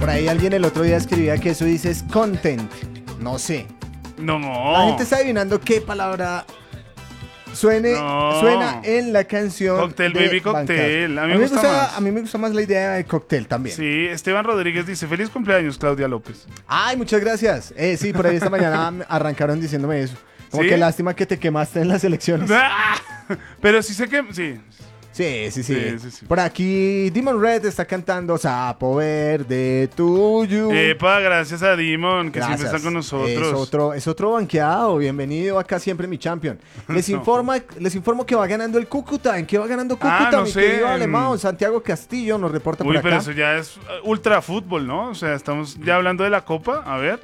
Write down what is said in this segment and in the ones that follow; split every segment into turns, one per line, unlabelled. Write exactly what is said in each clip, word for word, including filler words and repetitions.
Por ahí alguien el otro día escribía que eso dice es content. No sé.
No.
La gente está adivinando qué palabra suene,
no.
suena en la canción.
Cocktail,
de
baby, cocktail.
Bancar.
A mí me gusta, gusta más.
A mí me gusta más la idea de cóctel también.
Sí, Esteban Rodríguez dice, feliz cumpleaños, Claudia López.
Ay, muchas gracias. Eh, sí, por ahí esta mañana arrancaron diciéndome eso. Como
¿Sí?
que lástima que te quemaste en las elecciones.
Pero sí sé que... Sí.
Sí, sí, sí,
sí, sí, sí.
Por aquí Demon Red está cantando Sapo Verde Tuyo.
Epa, gracias a Demon, que
Gracias.
siempre está con nosotros.
Es otro, es otro banqueado. Bienvenido acá siempre, mi champion. Les,
No.
informa, les informo que va ganando el Cúcuta. ¿En qué va ganando Cúcuta?
Ah, no
mi
sé,
querido
en-
Alemão, Santiago Castillo nos reporta
Uy,
por acá.
pero eso ya es uh, ultra fútbol, ¿no? O sea, estamos ya hablando de la Copa. A ver.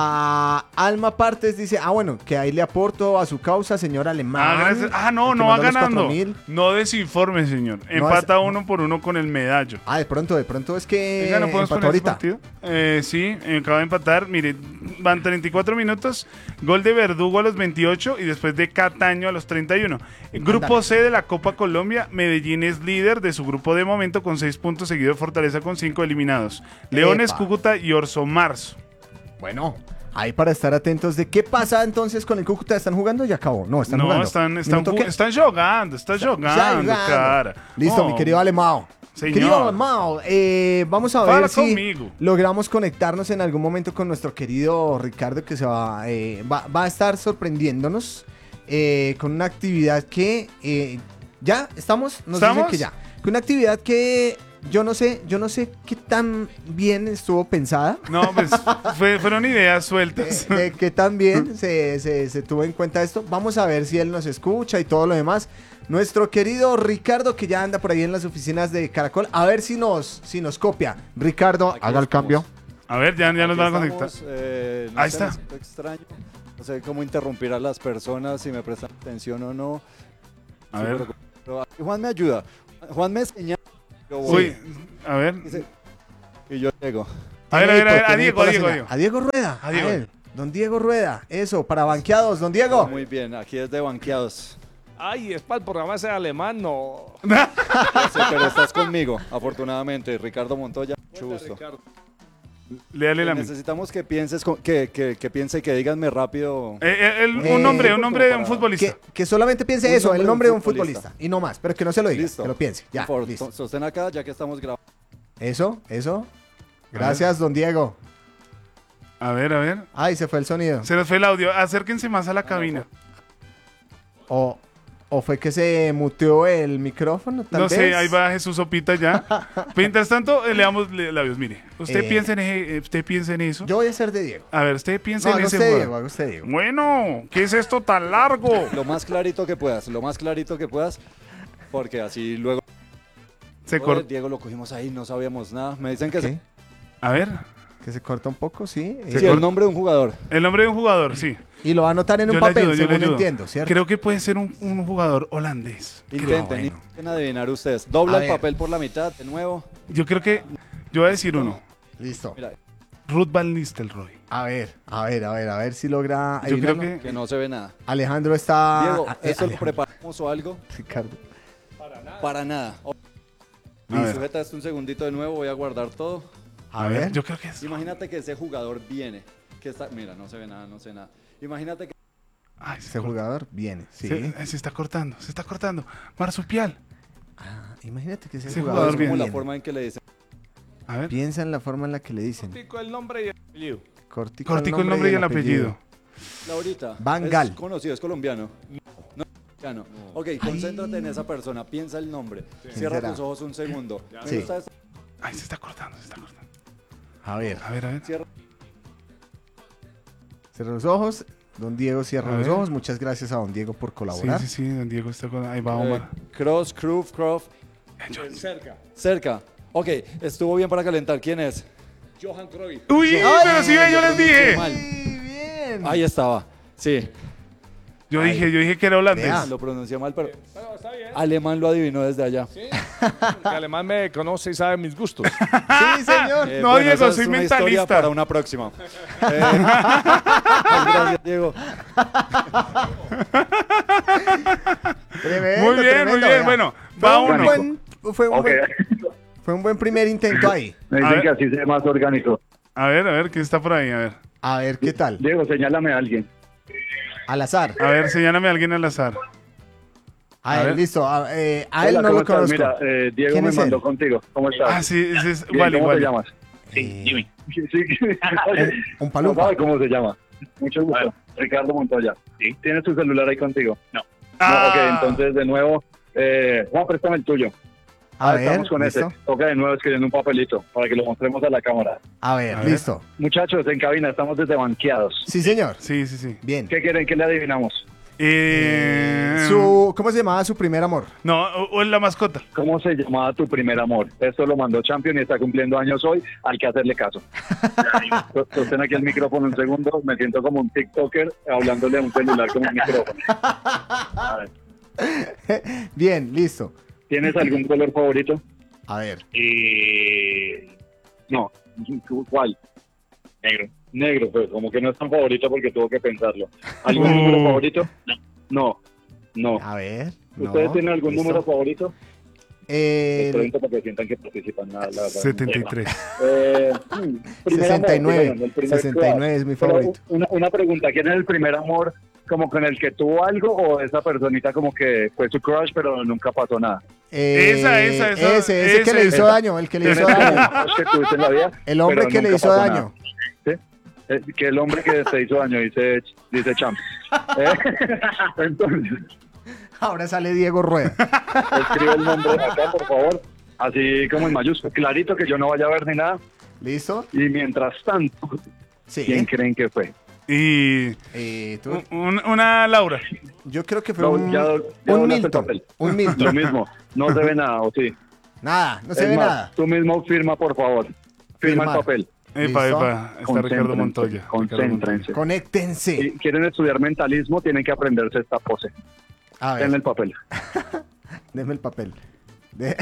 A Alma Partes dice, ah, bueno, que ahí le aporto a su causa, señor Alemán.
Ah, gracias. Ah, no,
el que
no va
mandó los
ganando.
cuatro mil.
No desinforme, señor. Empata
es-
uno por uno con el medallo.
Ah, de pronto, de pronto es que
Venga, ¿no podemos
empató
poner ese
ahorita.
partido? Eh, sí, eh, acaba de empatar. Mire, van treinta y cuatro minutos. Gol de Verdugo a los veintiocho y después de Cataño a los treinta y uno. Grupo
Ándale.
C de la Copa Colombia. Medellín es líder de su grupo de momento con seis puntos, seguido de Fortaleza con cinco eliminados. Leones,
Epa.
Cúcuta y Orso Marzo.
Bueno, ahí para estar atentos de qué pasa entonces con el Cúcuta. ¿Están jugando? Ya acabó. No, están
no,
jugando.
están, están,
¿Minuto
ju-
qué?
están jugando, están
Ya
jugando,
jugando.
cara.
Listo,
Oh,
mi querido Alemão.
Señor.
Querido Alemão, eh, vamos a ver
Fala
si
conmigo.
logramos conectarnos en algún momento con nuestro querido Ricardo, que se va, eh, va, va a estar sorprendiéndonos eh, con una actividad que eh, ya estamos, nos
¿Estamos?
dicen que ya, con una actividad que yo no sé, yo no sé qué tan bien estuvo pensada.
No, pues fue- fueron ideas sueltas.
De, de que también se, se, se tuvo en cuenta esto. Vamos a ver si él nos escucha y todo lo demás. Nuestro querido Ricardo, que ya anda por ahí en las oficinas de Caracol, a ver si nos, si nos copia. Ricardo,
Aquí
haga el
estamos.
cambio.
A ver, ya, ya nos van a
Aquí
conectar.
estamos, eh, no
Ahí
sé,
está.
me siento extraño. No sé cómo interrumpir a las personas, si me prestan atención o no.
A
Sí,
ver.
pero- pero aquí Juan me ayuda. Juan me señala. Yo voy.
Uy, a ver.
Dice- Y yo llego.
A ver, a ver, a ver, a
Tiene
Diego,
por
a
la
Diego, a
señal.
Diego.
A Diego Rueda.
A Diego.
él. Don Diego Rueda. Eso, para banqueados. Don Diego.
Muy bien, aquí es de banqueados.
Ay, es para el programa ese alemán, no.
Ya sé, pero estás conmigo, afortunadamente. Ricardo Montoya, mucho gusto.
Léale la mía.
Necesitamos que pienses, con- que, que, que piense y que díganme rápido.
Eh, eh, el-
Eh,
un nombre, un nombre de un
para-
futbolista.
Que, que solamente piense
Un
eso,
nombre
el
de un
nombre de un
futbolista.
futbolista. Y no más, pero que no se lo diga,
Listo.
que lo piense. Ya,
Por favor,
listo.
so- sostén acá, ya que estamos grabando.
Eso, eso. Gracias, don Diego.
A ver, a ver.
Ay, se fue el sonido.
Se nos fue el audio. Acérquense más a la cabina.
O, o fue que se muteó el micrófono, tal
No
vez.
sé, ahí va Jesús Sopita ya. Mientras tanto, eh, le damos le- labios. Mire, usted
Eh,
piensa en e- eh, usted piensa en eso.
Yo voy a ser de Diego.
A ver, usted piensa
No,
en
haga
ese
usted
jugador.
Diego, haga usted Diego.
Bueno, ¿qué es esto tan largo?
Lo más clarito que puedas, lo más clarito que puedas, porque así luego
Se
Joder,
corta.
Diego lo cogimos ahí, no sabíamos nada. Me dicen que
¿Qué?
se-
A ver,
Que se corta un poco, sí.
Se
sí,
Eh,
corta.
el nombre de un jugador.
el nombre de un jugador, sí.
y lo va a anotar en un
Yo le
papel,
ayudo, yo le
según
ayudo.
entiendo, ¿cierto?
Creo que puede ser un, un jugador holandés. Creo.
Intenten,
bueno.
intenten adivinar ustedes. Dobla
A
el
ver.
papel por la mitad, de nuevo.
Yo creo que. Yo voy a decir uno.
Listo.
Mira,
Ruth Van Nistelrooy.
A ver, a ver, a ver, a ver si logra.
Yo creo
adivinarlo.
que.
que no se ve nada.
Alejandro está.
Diego,
ah, eh,
¿esto lo
Alejandro,
preparamos o algo?
Ricardo.
Para nada. O-
A ver.
Sujeta esto un segundito de nuevo, voy a guardar todo.
A ver.
Yo creo que es.
Imagínate que ese jugador viene. Que está, mira, no se ve nada, no sé nada. Imagínate que
Ay, se,
Ese
corta.
jugador viene, sí.
Se, se está cortando, se está cortando. Marsupial.
Ah, imagínate que ese,
Ese
jugador,
jugador
es
bien.
como la
viene.
forma en que le dicen.
A ver.
Piensa en la forma en la que le dicen.
Cortico el nombre y el apellido.
Cortico,
Cortico el nombre y el apellido.
Laurita.
Van
es
Gaal.
conocido, es colombiano. No, es colombiano. Ok, concéntrate en esa persona, piensa el nombre. Cierra
será?
tus ojos un segundo.
Sí.
Me gusta esto.
Ay, se está cortando, se está cortando.
A ver,
A ver, a ver.
Cierra.
cierra los ojos. Don Diego cierra
A
los
ver.
ose. Muchas gracias a don Diego por
Sí,
colaborar.
sí, sí, don Diego está con. Ahí va
Eh,
Omar.
Cross, Cruf, Croft.
Cerca.
Cerca. Ok, estuvo bien para calentar. ¿Quién es?
Johan Cruyff.
Uy, pero sí, ve, yo les dije.
mal.
Muy bien.
Ahí estaba. Sí.
Yo dije, yo dije que era holandés.
Vea.
Lo pronuncié mal, pero
Bueno, está bien.
alemán lo adivinó desde allá.
Sí. El alemán me conoce y sabe mis gustos.
Sí, señor.
Eh,
No, Diego,
esa es
soy
una historia
mentalista.
para una próxima. Eh, gracias, Diego.
Tremendo,
Muy bien,
tremendo,
muy bien.
vea.
Bueno,
Fue
va
un
uno.
buen- fue un
Ok.
buen, fue Fue un buen primer intento ahí.
Me
A
dicen
ver.
que así sea más orgánico.
A ver, a ver, ¿quién está por ahí? A ver.
A ver, ¿qué tal?
Diego, señálame a alguien.
Al azar.
A ver, señálame a alguien al azar.
A
A
ver,
ver.
listo. A, eh, a él
Hola,
no
¿cómo
lo
estás?
conozco.
Mira, eh, Diego
¿Quién
me
es
mandó
él?
contigo. ¿Cómo estás?
Ah, sí, sí, es,
Bien,
vale,
¿Cómo te
igual.
llamas?
Sí, Jimmy.
Sí, sí.
Un
No
palumpa.
sabe cómo se llama. Mucho gusto.
Bueno.
Ricardo Montoya.
Sí.
¿Tienes tu celular ahí contigo?
No.
Ah.
No, ok, entonces de nuevo, eh, Juan, préstame el tuyo.
A
Ah,
ver,
estamos con
listo.
ese. Toca de nuevo escribiendo un papelito para que lo mostremos a la cámara.
A ver,
A ver.
listo.
Muchachos, en cabina estamos desde banqueados.
Sí, señor.
Sí, sí, sí.
Bien.
¿Qué quieren? ¿Qué le adivinamos?
Eh,
Su, ¿Cómo se llamaba su primer amor?
No, o, o la mascota.
¿Cómo se llamaba tu primer amor? Esto lo mandó Champion y está cumpliendo años hoy. Hay que hacerle caso. So- Sostén aquí el micrófono un segundo. Me siento como un TikToker hablándole a un celular con un micrófono. A ver,
Bien, listo.
¿tienes algún color favorito?
A ver.
Eh,
No. ¿Cuál?
negro.
Negro, pues como que no es tan favorito porque tuvo que pensarlo. ¿Algún
Uh.
número favorito?
No.
No. No.
A ver. no,
¿Ustedes tienen algún
listo.
número favorito? Les
Eh,
pregunto para que sientan que participan. Nada, la verdad.
setenta y tres.
Eh, hmm, primer
sesenta y
amor,
nueve.
dijeron, el primer
sesenta y nueve
crush.
es mi
Pero
favorito.
Una, una pregunta, ¿quién es el primer amor como con el que tuvo algo o esa personita como que fue su crush pero nunca pasó nada?
eh,
Esa, esa, esa,
Ese, ese que
esa,
le hizo
esa.
daño, el que le
¿Quién
hizo
es el
daño.
primer crush que tuviste en la vida?
El hombre
pero
que le
nunca
hizo
pasó
daño.
nada? ¿Sí? Eh, que el hombre que te hizo daño, dice, dice Champ. Eh, Entonces,
Ahora sale Diego Rueda.
escribe el nombre acá, por favor. Así como en mayúsculas, clarito que yo no vaya a ver ni nada.
¿Listo?
Y mientras tanto, ¿quién
Sí.
creen que fue?
Y
Eh, tú-
un- una Laura.
Yo creo que fue
No,
un,
ya- ya
un
doblaste el
Milton.
papel.
Un
Lo
Milton.
mismo, no se ve nada, ¿o sí?
Nada, no se
Es
ve
más,
nada.
tú mismo firma, por favor. Firma
Firmar.
el papel.
Epa,
¿Listo?
epa. Está Ricardo
Concéntrense,
Montoya. Ricardo Montoya.
Concéntrense.
Conéctense.
Si quieren estudiar mentalismo, tienen que aprenderse esta pose.
A
En
ver,
el papel.
denme el papel. De-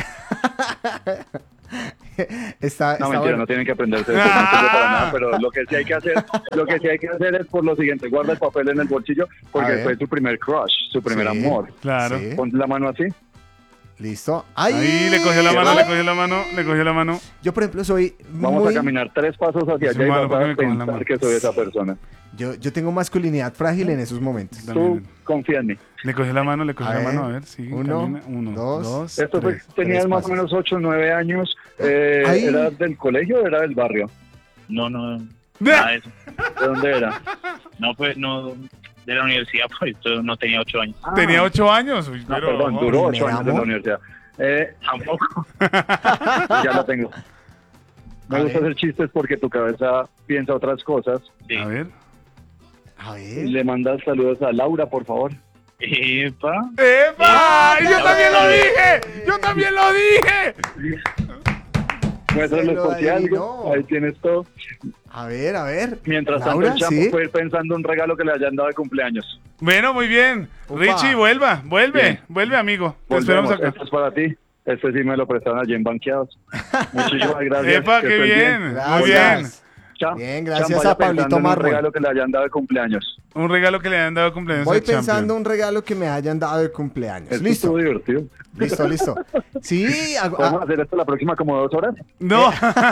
está, está
No, mentira,
bueno.
no tienen que aprenderse eso, no sirve para nada, pero lo que sí hay que hacer, lo que sí hay que hacer es por lo siguiente, guarda el papel en el bolsillo
A
porque
ver.
fue su primer crush, su primer
Sí,
amor.
Claro.
sí.
Pon la mano así.
Listo. ¡Ay!
Ahí le cogió la mano,
¡Ay!
le cogió la mano, le cogió la mano.
Yo, por ejemplo, soy
Vamos
muy...
a caminar tres pasos hacia
Sí,
allá y
mano,
vas
¿por qué
a
me cogen la
pensar
mano?
que soy esa persona.
Yo, yo tengo masculinidad frágil en esos momentos.
Tú
También.
confía en mí.
Le cogió la mano, le cogió
A
la
ver.
mano. A ver, sí.
Uno,
camina. Uno,
dos.
dos,
Esto fue,
tres.
tenías
tres
más
pasos.
o menos ocho o nueve años. Eh,
Ay.
¿Era del colegio o era del barrio?
No, no, nada de eso.
¿De dónde era?
No, pues, no, de la universidad, pues, yo no tenía ocho años.
Ah,
Tenía ocho años. Uy,
No,
pero,
perdón,
ojo.
duró
¿Primer
ocho años en la
amor?
universidad. Eh,
Tampoco.
ya lo tengo. Me
A
gusta
ver.
hacer chistes porque tu cabeza piensa otras cosas.
Sí.
A ver.
A ver.
Le mandas saludos a Laura, por favor.
Epa.
¡Epa! ¡Yo
Ya
también lo
lo
dije! ¡Yo también lo dije!
Muéstrales
lo
por ti algo.
adivinó.
Ahí tienes todo.
A ver, a ver.
Mientras
Laura,
tanto, el champo
¿sí?
puede ir pensando un regalo que le hayan dado de cumpleaños.
Bueno, muy bien.
Upa.
Richie, vuelva, vuelve,
Bien.
vuelve, amigo. Te esperamos
Volvemos.
acá.
Esto es para ti. Este sí me lo prestaron allí en Banqueados. Muchísimas gracias.
Epa,
que
qué
estés
bien. Muy bien.
Gracias.
Cham,
Bien,
Cham,
gracias
vaya
a Pablito
pensando en
Mármol.
un regalo que le hayan dado de cumpleaños.
Un regalo que le han dado cumpleaños
Voy
al Champion.
pensando un regalo que me hayan dado de cumpleaños.
Esto
Listo,
estuvo divertido.
listo, listo. Sí, hago-
¿Podemos
ah,
hacer esto la próxima como dos horas?
No.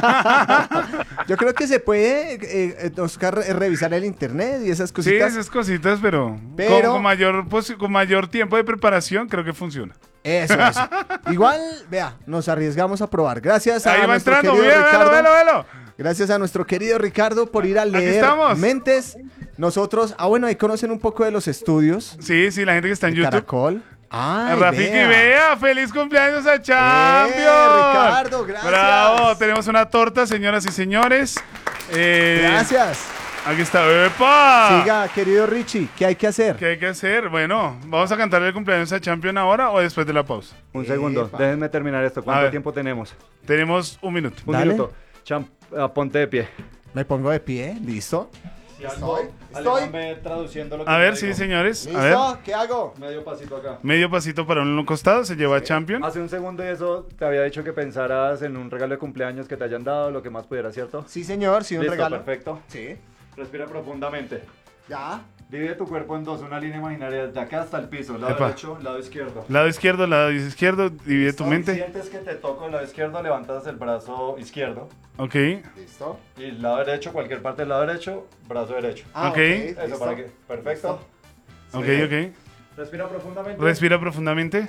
yo creo que se puede, eh, eh, Oscar, re- revisar el internet y esas
Sí,
cositas.
esas cositas, pero,
Pero-
Con, con mayor, posi- con mayor tiempo de preparación creo que funciona.
Eso, eso. Igual, vea, nos arriesgamos a probar. Gracias a
Ahí va
nuestro
entrando,
querido
mira, velo,
Ricardo.
velo, velo.
Gracias a nuestro querido Ricardo por ir a leer
estamos.
mentes. Nosotros, ah, bueno, ahí conocen un poco de los estudios.
Sí, sí, la gente que está en
de
YouTube.
Caracol. Ah,
Rafiki, vea, feliz cumpleaños a Champion.
Ricardo, gracias.
Bravo, tenemos una torta, señoras y señores. Eh,
Gracias.
Aquí está, ¡epa!
Siga, querido Richie, ¿qué hay que hacer?
¿Qué hay que hacer? Bueno, ¿vamos a cantarle el cumpleaños a Champion ahora o después de la pausa?
Un segundo,
Epa.
déjenme terminar esto.
A
¿Cuánto
ver.
tiempo tenemos?
Tenemos un minuto.
Un
Dale.
minuto. Champ, ah, ponte de pie.
Me pongo de pie, listo. Estoy,
Alemán,
estoy.
ve traduciendo lo que
A
me
ver,
dijo.
sí, señores. A
¿Listo?
ver,
¿Qué hago?
Medio pasito acá.
medio pasito para un costado, se lleva a Champion.
Hace un segundo y eso te había dicho que pensaras en un regalo de cumpleaños que te hayan dado, lo que más pudiera, ¿cierto?
Sí, señor, sí, un
Listo,
regalo.
perfecto.
Sí.
Respira profundamente.
Ya.
Divide tu cuerpo en dos, una línea imaginaria desde acá hasta el piso, lado
Epa.
derecho, lado izquierdo.
Lado izquierdo, lado izquierdo, divide tu
Si
mente.
sientes que te toco el lado izquierdo, levantas el brazo izquierdo.
Ok,
Listo.
Y el lado derecho, cualquier parte del lado derecho, brazo derecho.
Ah,
Ok.
Eso
listo.
para que. Perfecto.
ok,
Sí.
ok.
Respira profundamente.
Respira profundamente.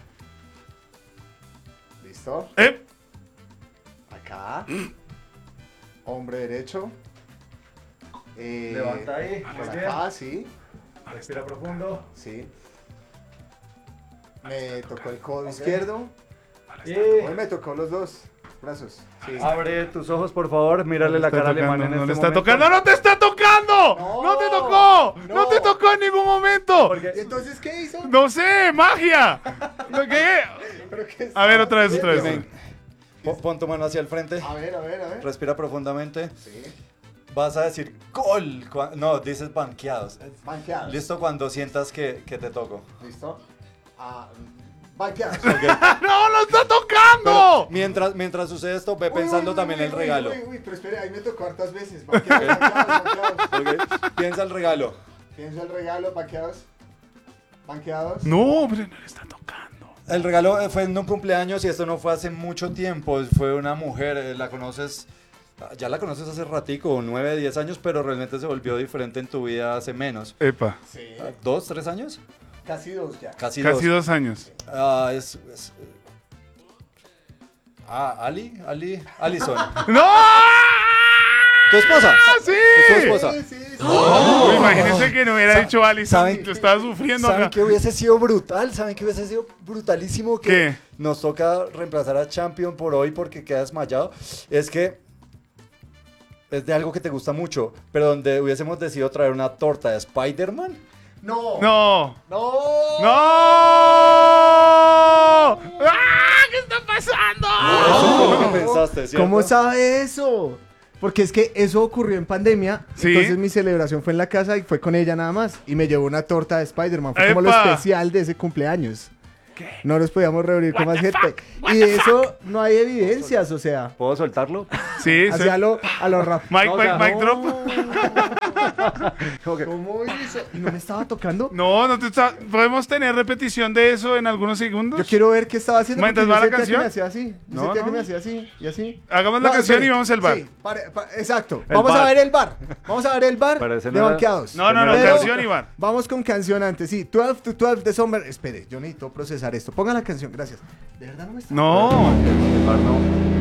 Listo.
¡Eh!
Acá. Hombre derecho. Eh,
Levanta ahí,
Por
muy bien.
acá, sí.
Respira profundo.
Sí. Me tocó el codo izquierdo.
Y
Hoy me tocó los dos brazos. Sí.
abre tus ojos, por favor. Mírale la
Está
cara
tocando,
alemana en
no le
este
está
momento.
tocando, no te está tocando. No,
No,
te tocó. No.
no.
te tocó en ningún momento.
Porque-
¿Y entonces qué hizo?
No sé, magia. ¿Qué?
¿Pero qué
A ver, otra vez, otra vez.
Ven, pon- Pon tu mano hacia el frente.
A ver, a ver, a ver.
Respira profundamente.
Sí.
Vas a decir gol. cua- No, dices banqueados.
Banqueados.
Listo cuando sientas que, que te toco.
¿Listo? Ah, banqueados.
¡No, lo está tocando!
Mientras, mientras sucede esto, ve pensando
Uy, uy,
también
uy,
el
uy,
regalo.
Uy, uy, pero espere, ahí me tocó hartas veces. Banqueados, banqueados, banqueados.
Ok, piensa el regalo.
Pienso el regalo, banqueados. Banqueados.
No, pero no le está tocando.
El regalo eh, fue en un cumpleaños y esto no fue hace mucho tiempo. Fue una mujer, eh, la conoces, ya la conoces hace ratico, nueve, diez años, pero realmente se volvió diferente en tu vida hace menos.
Epa,
Sí.
¿Dos, tres años?
Casi dos ya.
Casi,
casi
dos.
dos años.
Ah, es, es- Ah, Ali, Ali, Alison.
¡No!
¿Tu esposa?
¡Sí!
¿Es tu esposa?
Sí, sí, sí.
Uy, imagínense que no hubiera dicho Alison.
¿saben-
Tú estabas sufriendo
¿Saben
acá.
qué hubiese sido brutal? ¿Saben qué hubiese sido brutalísimo? Que
¿Qué?
nos toca reemplazar a Champion por hoy porque queda desmayado. Es que es de algo que te gusta mucho, pero donde hubiésemos decidido traer una torta de Spider-Man.
No.
No.
No.
¡No! ¡Ah! ¿Qué está pasando?
Eso fue lo que pensaste, ¿cierto?
¿Cómo sabe eso? Porque es que eso ocurrió en pandemia.
Sí.
Entonces mi celebración fue en la casa y fue con ella nada más. Y me llevó una torta de Spider-Man. Fue como lo
¡Epa!
especial de ese cumpleaños. No nos podíamos reunir con más gente. Y de eso no hay evidencias, o sea.
¿Puedo soltarlo?
Sí, sí.
Hacia lo, a lo rap.
Mike,
No, o
Mike,
sea,
Mike,
No.
drop.
¿Cómo hizo? ¿Y no me estaba tocando?
No, no te está... ¿Podemos tener repetición de eso en algunos segundos?
Yo quiero ver qué estaba haciendo.
Mientras
porque yo
va la
sentía que
canción.
me hacía así. Yo
No,
sentía
no.
que me hacía así y así.
Hagamos la
No,
canción
espere.
y vamos al bar.
Sí, pare- pa- exacto.
El
Vamos a
bar.
ver el bar. Vamos a ver el bar
Pero ese
de
no era-
banqueados.
No, no, no,
Pero
canción y bar.
Vamos con canción antes. Sí, doce to doce de Summer. Espere, yo necesito procesar esto. Ponga la canción, gracias. ¿De verdad no me está?
No.
El bar no.